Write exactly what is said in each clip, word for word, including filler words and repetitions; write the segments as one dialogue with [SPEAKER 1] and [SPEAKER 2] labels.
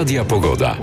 [SPEAKER 1] Radia Pogoda.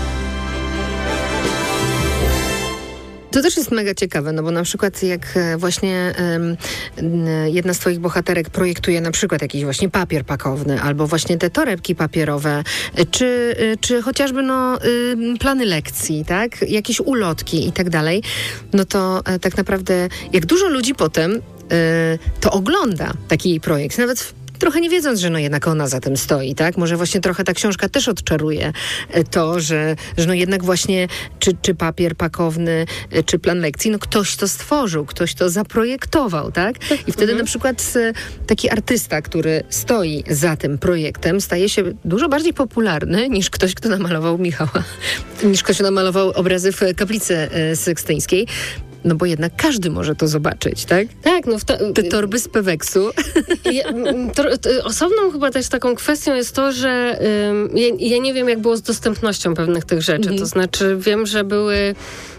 [SPEAKER 2] To też jest mega ciekawe, no bo na przykład jak właśnie um, jedna z twoich bohaterek projektuje na przykład jakiś właśnie papier pakowny albo właśnie te torebki papierowe, czy, czy chociażby no plany lekcji, tak? Jakieś ulotki i tak dalej, no to tak naprawdę jak dużo ludzi potem to ogląda taki jej projekt, nawet w trochę nie wiedząc, że no jednak ona za tym stoi, tak? Może właśnie trochę ta książka też odczaruje to, że, że no jednak właśnie czy, czy papier pakowny, czy plan lekcji, no ktoś to stworzył, ktoś to zaprojektował, tak? I wtedy mhm. na przykład taki artysta, który stoi za tym projektem, staje się dużo bardziej popularny niż ktoś, kto namalował Michała, niż ktoś, kto namalował obrazy w Kaplicy Sykstyńskiej. No bo jednak każdy może to zobaczyć, tak?
[SPEAKER 3] Tak, no w to,
[SPEAKER 2] te torby z Peweksu.
[SPEAKER 3] Ja, to, to, osobną chyba też taką kwestią jest to, że ym, ja, ja nie wiem, jak było z dostępnością pewnych tych rzeczy. Mhm. To znaczy wiem, że były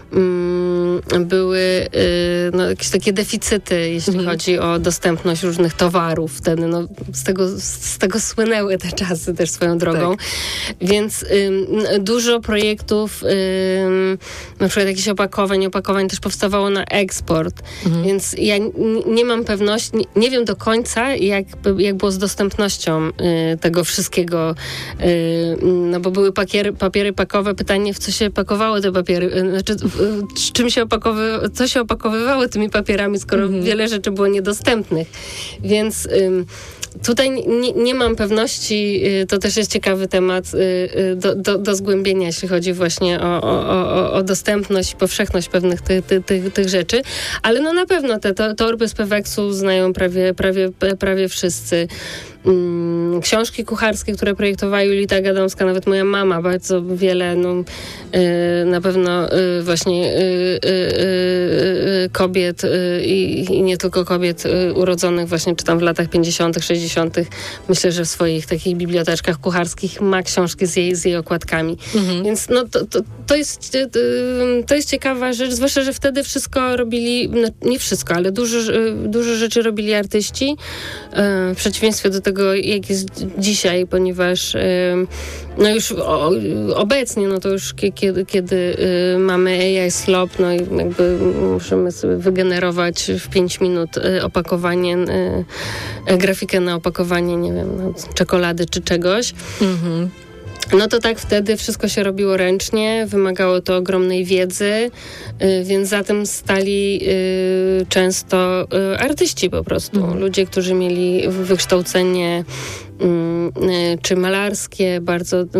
[SPEAKER 3] były y, no, jakieś takie deficyty, jeśli mhm. chodzi o dostępność różnych towarów wtedy. No, z, tego, z tego słynęły te czasy też swoją drogą. Tak. Więc y, dużo projektów, y, na przykład jakichś opakowań, opakowań też powstawało na eksport. Mhm. Więc ja n- nie mam pewności, nie, nie wiem do końca, jak, jak było z dostępnością y, tego wszystkiego. Y, no bo były papiery, papiery pakowe. Pytanie, w co się pakowały te papiery? Y, znaczy, czym się opakowy, co się opakowywało tymi papierami, skoro mm-hmm. wiele rzeczy było niedostępnych. Więc ym, tutaj nie, nie mam pewności, y, to też jest ciekawy temat y, y, do, do, do zgłębienia, jeśli chodzi właśnie o, o, o, o dostępność i powszechność pewnych ty, ty, ty, tych rzeczy, ale no na pewno te to, torby z Peweksu znają prawie, prawie, prawie wszyscy. Mm, książki kucharskie, które projektowała Julita Gadomska, nawet moja mama bardzo wiele, no, y, na pewno y, właśnie y, y, y, kobiet y, i nie tylko kobiet y, urodzonych właśnie czy tam w latach pięćdziesiątych, sześćdziesiątych. Myślę, że w swoich takich biblioteczkach kucharskich ma książki z jej, z jej okładkami. Mhm. Więc no, to, to, to, jest, y, to jest ciekawa rzecz, zwłaszcza, że wtedy wszystko robili, no, nie wszystko, ale dużo, y, dużo rzeczy robili artyści, y, w przeciwieństwie do tego, jak jest dzisiaj, ponieważ no już o, obecnie, no to już kiedy, kiedy mamy A I Slop, no i jakby możemy sobie wygenerować w pięć minut opakowanie, grafikę na opakowanie, nie wiem, no, czekolady czy czegoś. Mhm. No to tak wtedy wszystko się robiło ręcznie, wymagało to ogromnej wiedzy, y, więc za tym stali y, często y, artyści po prostu. Mhm. Ludzie, którzy mieli wykształcenie y, y, czy malarskie, bardzo, y,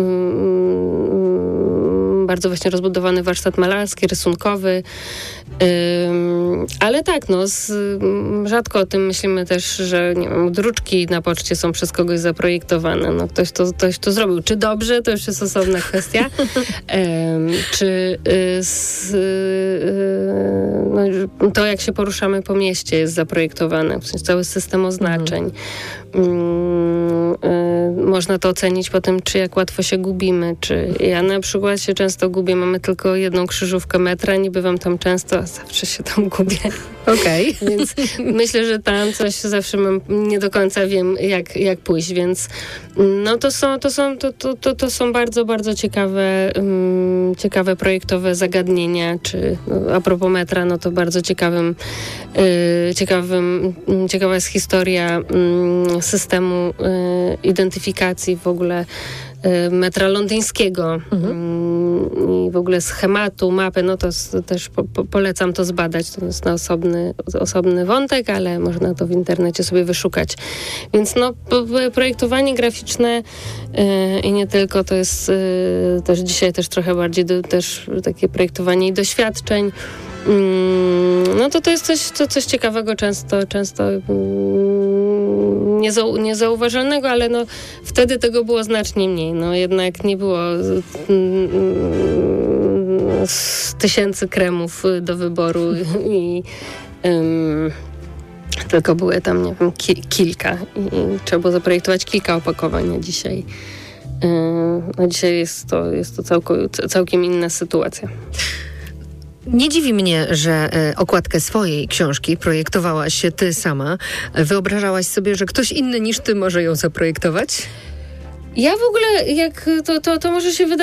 [SPEAKER 3] y, bardzo właśnie rozbudowany warsztat malarski, rysunkowy. Ym, ale tak, no, z, rzadko o tym myślimy też, że nie wiem, druczki na poczcie są przez kogoś zaprojektowane. No, ktoś, to, ktoś to zrobił. Czy dobrze, to już jest osobna kwestia. Ym, czy y, z, y, no, to, jak się poruszamy po mieście, jest zaprojektowane. W sensie cały system oznaczeń. Mm. Y, można to ocenić po tym, czy jak łatwo się gubimy. Czy ja na przykład się często gubię. Mamy tylko jedną krzyżówkę metra, nie bywam tam często, a zawsze się tam gubię. Okej. Okay. Więc myślę, że tam coś zawsze mam, nie do końca wiem, jak, jak pójść, więc no to są, to są, to, to, to, to są bardzo, bardzo ciekawe, um, ciekawe projektowe zagadnienia, czy no, a propos metra, no to bardzo ciekawym, y, ciekawym, ciekawa jest historia y, systemu y, identyfikacji w ogóle metra londyńskiego mhm. i w ogóle schematu, mapy, no to też po, po, polecam to zbadać. To jest na osobny, osobny wątek, ale można to w internecie sobie wyszukać. Więc no, projektowanie graficzne yy, i nie tylko, to jest yy, też dzisiaj też trochę bardziej do, też takie projektowanie i doświadczeń. Yy, no to to jest coś, to coś ciekawego, często, często yy, Niezau- niezauważalnego, ale no wtedy tego było znacznie mniej. No jednak nie było mm, z tysięcy kremów do wyboru i ym, tylko były tam, nie wiem, ki- kilka i, i trzeba było zaprojektować kilka opakowań, a dzisiaj yy, no dzisiaj jest to, jest to całko- całkiem inna sytuacja.
[SPEAKER 2] Nie dziwi mnie, że e, okładkę swojej książki projektowałaś ty sama. Wyobrażałaś sobie, że ktoś inny niż ty może ją zaprojektować?
[SPEAKER 3] Ja w ogóle, jak to, to, to może się wydawać